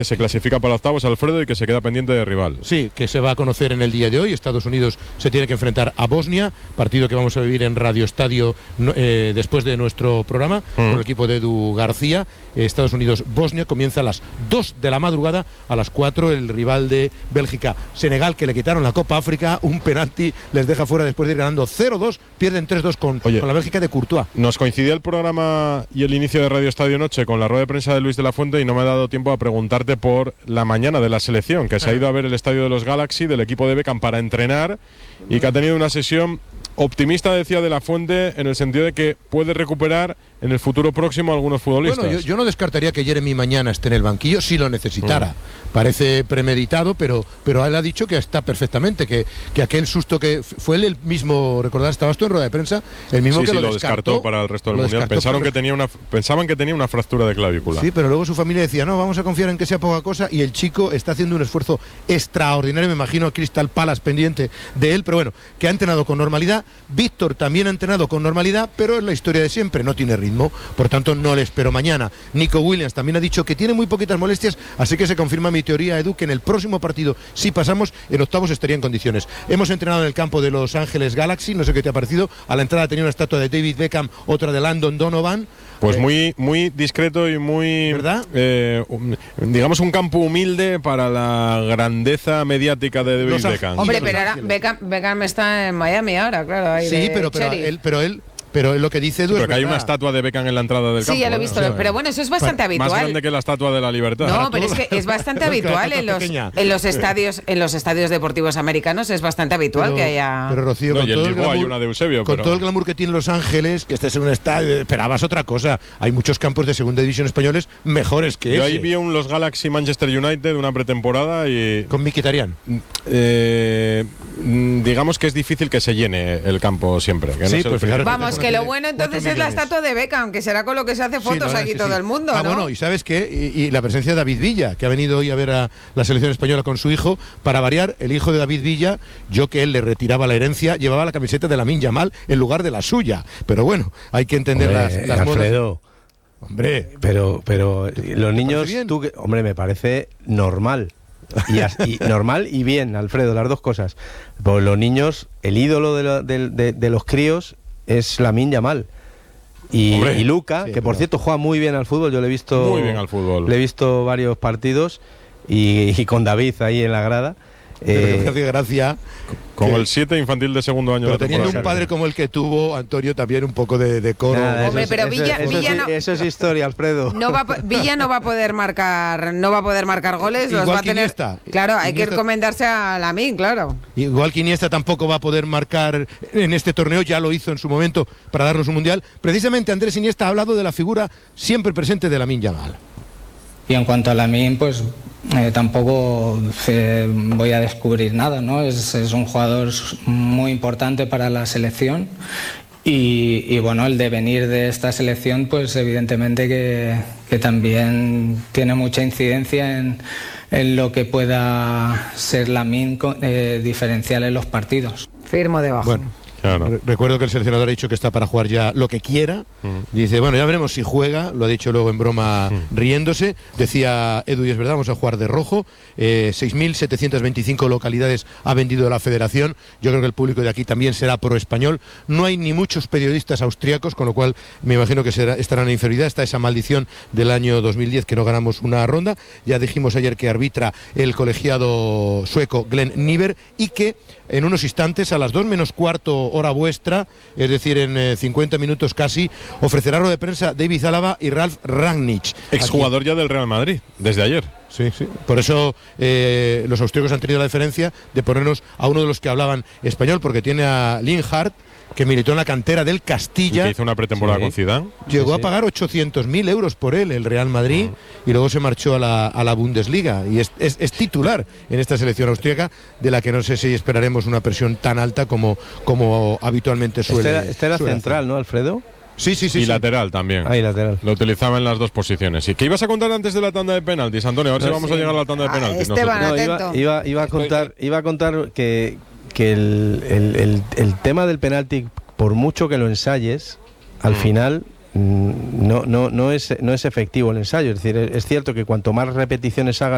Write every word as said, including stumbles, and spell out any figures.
que se clasifica para octavos, Alfredo, y que se queda pendiente de rival. Sí, que se va a conocer en el día de hoy. Estados Unidos se tiene que enfrentar a Bosnia, partido que vamos a vivir en Radio Estadio eh, después de nuestro programa, mm. con el equipo de Edu García. eh, Estados Unidos-Bosnia comienza a las dos de la madrugada, a las cuatro el rival de Bélgica. Senegal, que le quitaron la Copa África, un penalti les deja fuera después de ir ganando cero dos, pierden tres dos con, con la Bélgica de Courtois. Nos coincidía el programa y el inicio de Radio Estadio Noche con la rueda de prensa de Luis de la Fuente y no me ha dado tiempo a preguntarte por la mañana de la selección, que se ha ido a ver el estadio de los Galaxy del equipo de Beckham para entrenar y que ha tenido una sesión optimista, decía de la Fuente, en el sentido de que puede recuperar en el futuro próximo a algunos futbolistas. Bueno, yo, yo no descartaría que Jeremy mañana esté en el banquillo si lo necesitara. Mm. Parece premeditado, pero, pero él ha dicho que está perfectamente, que, que aquel susto que fue él el mismo, recordad, estabas tú en rueda de prensa, el mismo sí, que sí, lo, lo descartó, descartó para el resto del mundial. Pensaron que tenía una, pensaban que tenía una fractura de clavícula. Sí, pero luego su familia decía, no, vamos a confiar en que sea poca cosa, y el chico está haciendo un esfuerzo extraordinario. Me imagino a Crystal Palace pendiente de él, pero bueno, que ha entrenado con normalidad. Víctor también ha entrenado con normalidad, pero es la historia de siempre, no tiene ritmo, por tanto no le espero mañana. Nico Williams también ha dicho que tiene muy poquitas molestias, así que se confirma mi teoría, Edu, que en el próximo partido, si pasamos, en octavos estaría en condiciones. Hemos entrenado en el campo de Los Ángeles Galaxy, no sé qué te ha parecido. A la entrada tenía una estatua de David Beckham, otra de Landon Donovan. Pues eh, muy, muy discreto y muy, ¿verdad? Eh, un, digamos un campo humilde para la grandeza mediática de David Los Beckham. Hombre, pero ahora Beckham, Beckham está en Miami ahora, claro. Ahí sí, pero, pero él, pero él Pero lo que dice Edu, sí, es que hay una estatua de Beckham en la entrada del sí, campo. Sí, ya lo he visto, ¿no? Pero bueno, eso es bastante habitual. Más grande que la estatua de la Libertad. No, pero es que es bastante habitual en los, en los estadios en los estadios deportivos americanos, es bastante habitual pero, que haya... Pero Rocío, no, con, y todo el glamour, glamour, hay una de Eusebio, con pero... todo el glamour que tiene Los Ángeles, que estés en un estadio, esperabas otra cosa. Hay muchos campos de segunda división españoles mejores que Yo ese. ahí vi un Los Galaxy Manchester United, una pretemporada y... Con Mkhitaryan. Eh, digamos que es difícil que se llene el campo siempre. Que sí, no pues fijaros, vamos, que lo bueno entonces es la estatua de Beckham, que será con lo que se hace fotos sí, aquí sí, todo sí. el mundo, ah, ¿no? Bueno, y ¿sabes qué? Y, y la presencia de David Villa, que ha venido hoy a ver a la selección española con su hijo. Para variar, el hijo de David Villa, yo que él le retiraba la herencia, llevaba la camiseta de Lamine Yamal en lugar de la suya. Pero bueno, hay que entender hombre, las, las Alfredo, modas. Hombre, pero, pero los niños, tú que, hombre, me parece normal. Y, y normal y bien, Alfredo, las dos cosas. Pues los niños, el ídolo de, lo, de, de, de los críos es Lamine Yamal. Y, y Luka, sí, que por cierto juega muy bien al fútbol, yo le he visto muy bien al fútbol. Le he visto varios partidos y, y con David ahí en la grada. Eh, me hace gracia. Con que, el siete infantil de segundo año. Pero de teniendo un padre como el que tuvo, Antonio, también un poco de decoro. Nada, Hombre, es, pero eso, Villa, eso, Villa eso, no, eso es historia, Alfredo. No va, Villa no va a poder marcar, no va a poder marcar goles. Los va a tener. Iniesta. Claro, hay Iniesta, que encomendarse a Lamine, claro. Igual que Iniesta tampoco va a poder marcar en este torneo, ya lo hizo en su momento para darnos un mundial. Precisamente Andrés Iniesta ha hablado de la figura siempre presente de Lamine Yamal. Y en cuanto a Lamine, pues eh, tampoco eh, voy a descubrir nada, ¿no? Es, es un jugador muy importante para la selección y, y bueno, el devenir de esta selección, pues evidentemente que, que también tiene mucha incidencia en, en lo que pueda ser Lamine eh, diferencial en los partidos. Firmo debajo. Bueno. Claro. Recuerdo que el seleccionador ha dicho que está para jugar ya lo que quiera. Mm. Dice, bueno, ya veremos si juega. Lo ha dicho luego en broma mm. riéndose. Decía Edu, y es verdad, vamos a jugar de rojo. Eh, seis mil setecientas veinticinco localidades ha vendido la federación. Yo creo que el público de aquí también será pro español. No hay ni muchos periodistas austriacos, con lo cual me imagino que será, estarán en inferioridad. Está esa maldición del año dos mil diez que no ganamos una ronda. Ya dijimos ayer que arbitra el colegiado sueco Glenn Niver y que en unos instantes, a las dos menos cuarto hora vuestra, es decir, en eh, cincuenta minutos casi, ofrecerá rueda de prensa David Álava y Ralf Rangnick. Exjugador ya del Real Madrid, desde ayer. Sí, sí. Por eso eh, los austríacos han tenido la diferencia de ponernos a uno de los que hablaban español, porque tiene a Linhart, que militó en la cantera del Castilla. Y que hizo una pretemporada sí. con Zidane. Llegó sí, a sí. pagar ochocientos mil euros por él, el Real Madrid, uh-huh. y luego se marchó a la, a la Bundesliga. Y es, es, es titular en esta selección austríaca, de la que no sé si esperaremos una presión tan alta como, como habitualmente suele. Este era, este era suele central, hacer. ¿no, Alfredo? Sí, sí, sí. Y sí. lateral también. Ah, y lateral. Lo utilizaba en las dos posiciones. ¿Y qué ibas a contar antes de la tanda de penaltis, Antonio? A ver no, si vamos sí. a llegar a la tanda de penaltis. Ah, Esteban, no, iba, iba, iba, a contar, iba a contar que, que el, el, el, el tema del penalti, por mucho que lo ensayes, al mm. final no, no, no, es, no es efectivo el ensayo. Es decir, es cierto que cuanto más repeticiones hagas